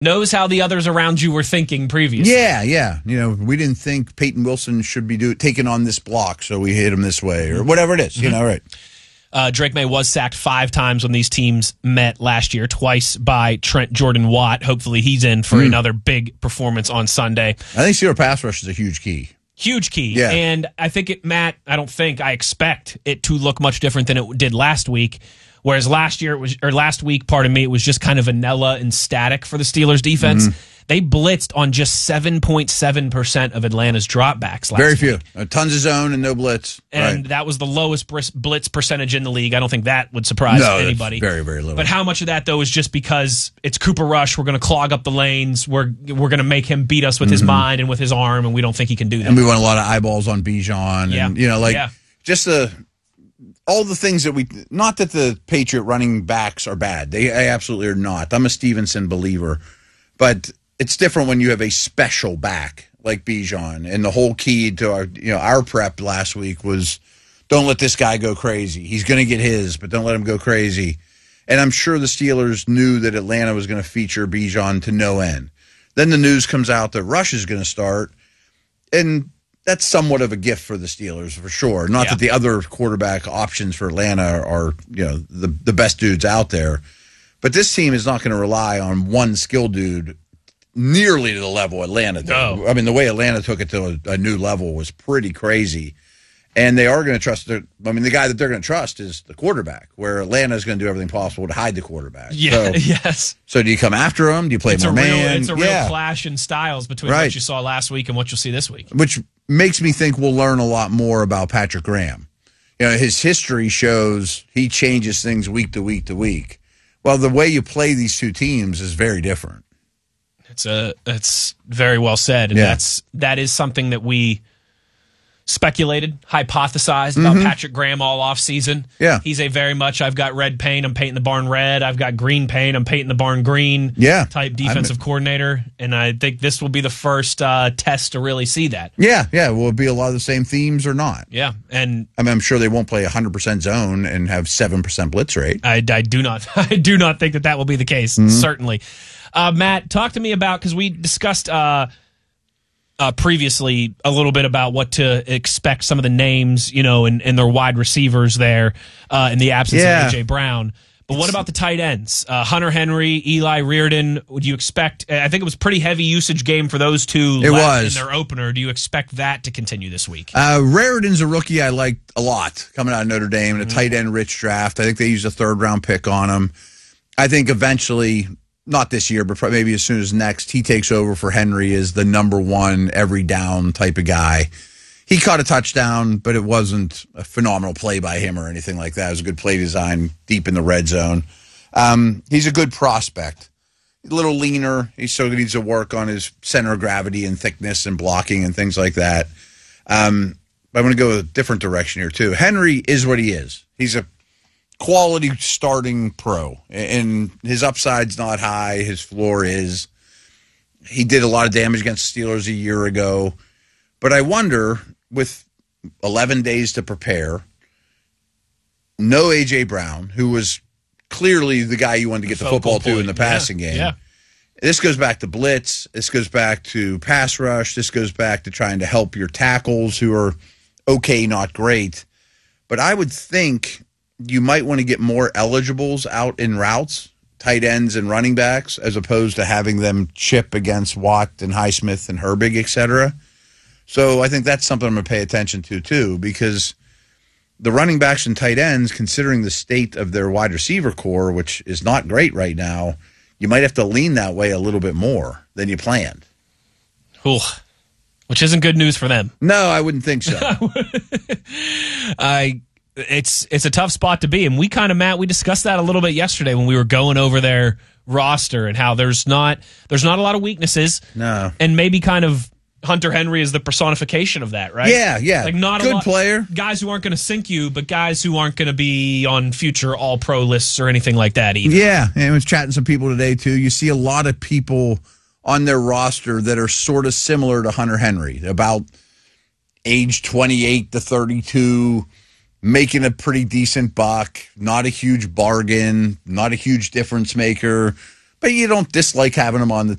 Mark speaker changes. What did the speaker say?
Speaker 1: Knows how the others around you were thinking previously.
Speaker 2: Yeah. We didn't think Peyton Wilson should be taking on this block, so we hit him this way, or whatever it is, right?
Speaker 1: Drake May was sacked 5 times when these teams met last year, twice by Trent Jordan Watt. Hopefully he's in for another big performance on Sunday.
Speaker 2: I think Steeler pass rush is a huge key.
Speaker 1: Huge key.
Speaker 2: Yeah.
Speaker 1: And I think I expect it to look much different than it did last week. Whereas last week, it was just kind of vanilla and static for the Steelers defense. They blitzed on just 7.7% of Atlanta's dropbacks last week.
Speaker 2: Very few. Tons of zone and no blitz.
Speaker 1: And that was the lowest blitz percentage in the league. I don't think that would surprise anybody.
Speaker 2: Very, very little.
Speaker 1: But how much of that, though, is just because it's Cooper Rush, we're going to clog up the lanes, we're going to make him beat us with his mind and with his arm, and we don't think he can do that.
Speaker 2: And we want a lot of eyeballs on Bijan. And, just all the things that not that the Patriot running backs are bad. They absolutely are not. I'm a Stevenson believer. But it's different when you have a special back like Bijan. And the whole key to our prep last week was don't let this guy go crazy. He's going to get his, but don't let him go crazy. And I'm sure the Steelers knew that Atlanta was going to feature Bijan to no end. Then the news comes out that Rush is going to start. And that's somewhat of a gift for the Steelers, for sure. Not that the other quarterback options for Atlanta are, the best dudes out there. But this team is not going to rely on one skill dude nearly to the level Atlanta did.
Speaker 1: No.
Speaker 2: I mean, the way Atlanta took it to a new level was pretty crazy. And they are going to trust the guy that they're going to trust is the quarterback, where Atlanta is going to do everything possible to hide the quarterback.
Speaker 1: Yeah, yes.
Speaker 2: So do you come after him? Do you play more man?
Speaker 1: It's a real clash in styles between what you saw last week and what you'll see this week.
Speaker 2: Which makes me think we'll learn a lot more about Patrick Graham. His history shows he changes things week to week to week. Well, the way you play these two teams is very different.
Speaker 1: It's very well said, and that is something that we speculated, hypothesized about Patrick Graham all off season.
Speaker 2: Yeah.
Speaker 1: He's a very much, I've got red paint, I'm painting the barn red. I've got green paint, I'm painting the barn green type defensive coordinator. And I think this will be the first test to really see that.
Speaker 2: Yeah. Will it be a lot of the same themes or not?
Speaker 1: Yeah. And
Speaker 2: I'm sure they won't play 100% zone and have 7% blitz rate.
Speaker 1: I do not think that will be the case, certainly. Matt, talk to me about, because we discussed previously a little bit about what to expect, some of the names, and their wide receivers there in the absence of A.J. Brown. But what about the tight ends? Hunter Henry, Eli Reardon, would you expect? I think it was a pretty heavy usage game for those two in their opener. Do you expect that to continue this week?
Speaker 2: Reardon's a rookie I liked a lot coming out of Notre Dame in a tight end rich draft. I think they used a 3rd-round pick on him. I think eventually, not this year, but maybe as soon as next, he takes over for Henry as the number 1 every down type of guy. He caught a touchdown, but it wasn't a phenomenal play by him or anything like that. It was a good play design deep in the red zone. He's a good prospect. A little leaner. He still needs to work on his center of gravity and thickness and blocking and things like that. I'm going to go a different direction here, too. Henry is what he is. He's a quality starting pro, and his upside's not high. His floor is. He did a lot of damage against the Steelers a year ago, but I wonder, with 11 days to prepare, no A.J. Brown, who was clearly the guy you wanted to get the football to in the passing game. Yeah. This goes back to blitz. This goes back to pass rush. This goes back to trying to help your tackles, who are okay, not great. But I would think you might want to get more eligibles out in routes, tight ends and running backs, as opposed to having them chip against Watt and Highsmith and Herbig, et cetera. So I think that's something I'm going to pay attention to, too, because the running backs and tight ends, considering the state of their wide receiver core, which is not great right now, you might have to lean that way a little bit more than you planned.
Speaker 1: Ooh, which isn't good news for them.
Speaker 2: No, I wouldn't think so.
Speaker 1: It's a tough spot to be, and we discussed that a little bit yesterday when we were going over their roster and how there's not a lot of weaknesses.
Speaker 2: No,
Speaker 1: and maybe kind of Hunter Henry is the personification of that, right?
Speaker 2: Yeah.
Speaker 1: Like not
Speaker 2: good
Speaker 1: a lot,
Speaker 2: player,
Speaker 1: guys who aren't going to sink you, but guys who aren't going to be on future All-Pro lists or anything like that either.
Speaker 2: Yeah, and I was chatting to some people today too. You see a lot of people on their roster that are sort of similar to Hunter Henry, about age 28 to 32. Making a pretty decent buck, not a huge bargain, not a huge difference maker, but you don't dislike having him on the